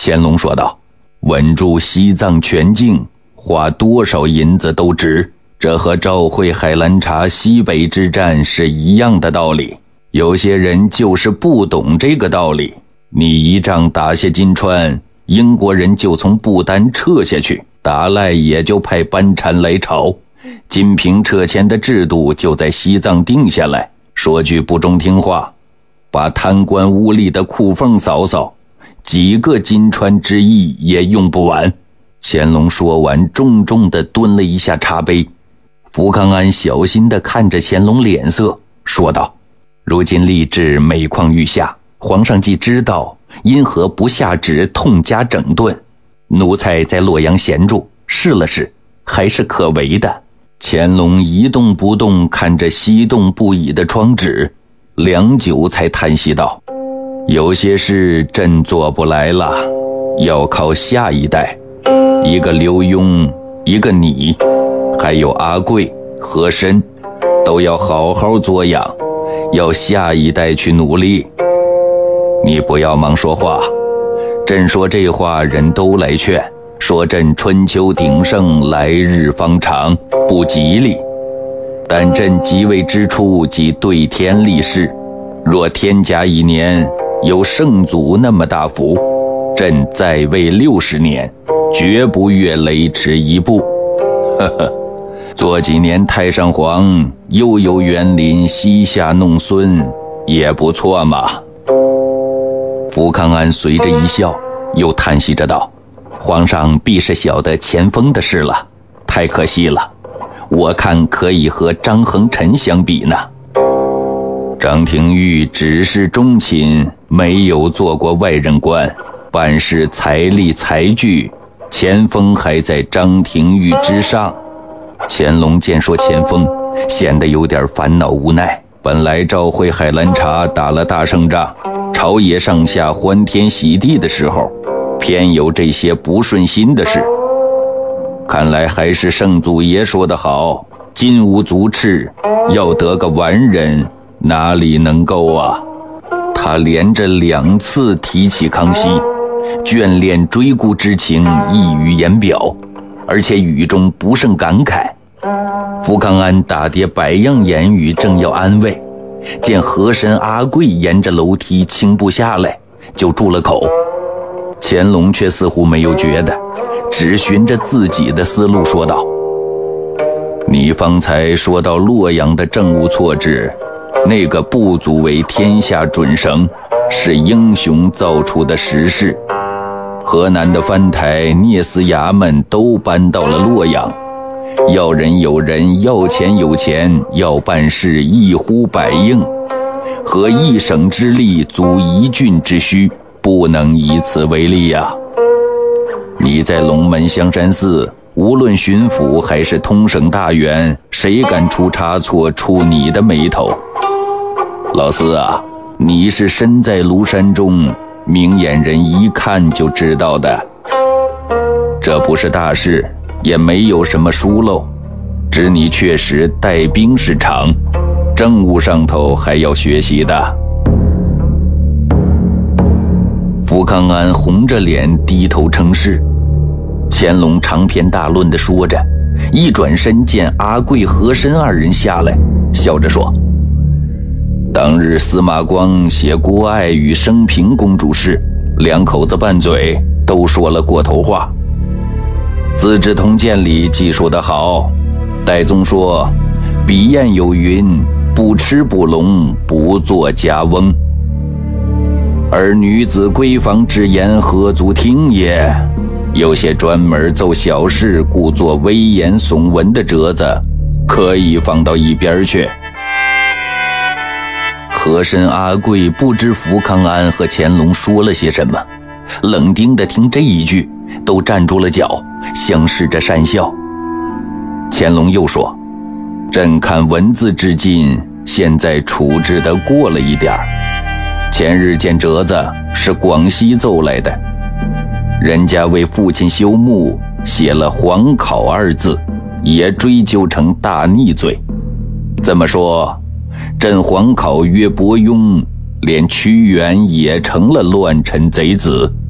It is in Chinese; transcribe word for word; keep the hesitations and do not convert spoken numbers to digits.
乾隆说道，稳住西藏全境，花多少银子都值，这和召会海兰察西北之战是一样的道理。有些人就是不懂这个道理，你一仗打下金川，英国人就从不丹撤下去，达赖也就派班禅来朝，金瓶撤迁的制度就在西藏定下来。说句不中听话，把贪官污吏的库缝扫扫，几个金川之役也用不完。乾隆说完，重重地蹲了一下茶杯。福康安小心地看着乾隆脸色，说道，如今吏治每况愈下，皇上既知道，因何不下旨痛加整顿？奴才在洛阳闲住，试了试，还是可为的。乾隆一动不动看着激动不已的窗纸，良久才叹息道，有些事朕做不来了，要靠下一代，一个刘墉，一个你，还有阿贵、和珅，都要好好作养，要下一代去努力。你不要忙说话，朕说这话人都来劝，说朕春秋鼎盛，来日方长，不吉利。但朕即位之初即对天立誓，若天甲一年有圣祖那么大福，朕在位六十年，绝不越雷池一步。呵呵，做几年太上皇，又有园林西夏弄孙，也不错嘛。福康安随着一笑，又叹息着道，皇上必是晓得前锋的事了，太可惜了，我看可以和张衡臣相比呢。张廷玉只是中寝，没有做过外任官，办事财力财具，前锋还在张廷玉之上。乾隆见说前锋，显得有点烦恼无奈。本来召会海兰察打了大胜仗，朝野上下欢天喜地的时候，偏有这些不顺心的事。看来还是圣祖爷说得好，金无足赤，要得个完人，哪里能够啊？他连着两次提起康熙，眷恋追顾之情溢于言表，而且语中不胜感慨。福康安打叠百样言语，正要安慰，见和珅阿贵沿着楼梯轻步下来，就住了口。乾隆却似乎没有觉得，只循着自己的思路说道，你方才说到洛阳的政务错置，那个不足为天下准绳，是英雄造出的实事。河南的藩台、聂司衙门都搬到了洛阳，要人有人，要钱有钱，要办事一呼百应，合一省之力足一郡之需，不能以此为例呀。你在龙门香山寺，无论巡抚还是通省大员，谁敢出差错，出你的眉头？老四啊，你是身在庐山中，明眼人一看就知道的。这不是大事，也没有什么疏漏，只你确实带兵是长，政务上头还要学习的。福康安红着脸低头称是。乾隆长篇大论地说着，一转身见阿贵、和珅二人下来，笑着说，当日司马光写郭爱与升平公主事，两口子拌嘴，都说了过头话。资治通鉴里记述得好，代宗说，彼谚有云，不吃不聋，不做家翁。而女子闺房之言，何足听也？有些专门奏小事，故作危言耸闻的折子，可以放到一边去。和珅、阿贵不知福康安和乾隆说了些什么，冷丁地听这一句，都站住了脚，相视着讪笑。乾隆又说，朕看文字之禁，现在处置得过了一点儿。前日见折子是广西奏来的，人家为父亲修墓写了皇考二字，也追究成大逆罪。这么说，朕皇考约伯庸，连屈原也成了乱臣贼子。